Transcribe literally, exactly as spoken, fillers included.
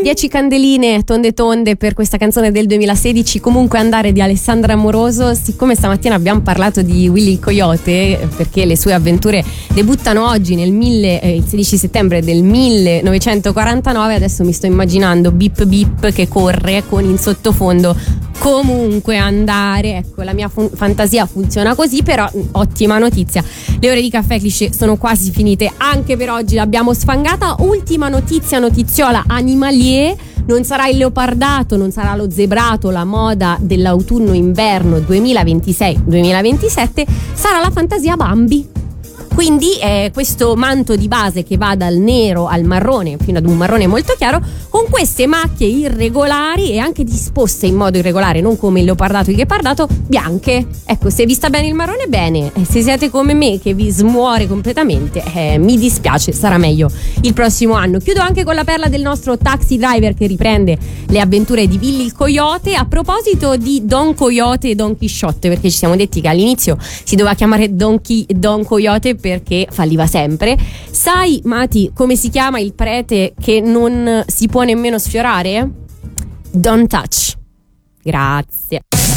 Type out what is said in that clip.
dieci candeline tonde tonde per questa canzone del duemilasedici, Comunque andare, di Alessandra Amoroso. Siccome stamattina abbiamo parlato di Willy il Coyote, perché le sue avventure debuttano oggi nel mille, eh, il sedici settembre del millenovecentoquarantanove, adesso mi sto immaginando Bip Bip che corre con in sottofondo Comunque andare. Ecco, la mia fun- fantasia funziona così, però ottima notizia. Le ore di Caffè Cliché sono quasi finite anche per oggi, l'abbiamo sfangata. Ultima notizia, notiziola animalier: non sarà il leopardato, non sarà lo zebrato la moda dell'autunno-inverno duemilaventisei duemilaventisette, sarà la fantasia Bambi. Quindi eh, questo manto di base che va dal nero al marrone fino ad un marrone molto chiaro, con queste macchie irregolari e anche disposte in modo irregolare, non come il leopardato e il ghepardato, bianche. Ecco, se vi sta bene il marrone, bene. E se siete come me che vi smuore completamente, eh, mi dispiace, sarà meglio il prossimo anno. Chiudo anche con la perla del nostro Taxi Driver che riprende le avventure di Willy il Coyote. A proposito di Don Coyote e Don Chisciotte, perché ci siamo detti che all'inizio si doveva chiamare Don, Chi- Don Coyote perché falliva sempre. Sai, Mati, come si chiama il prete che non si può nemmeno sfiorare? Don't touch. Grazie.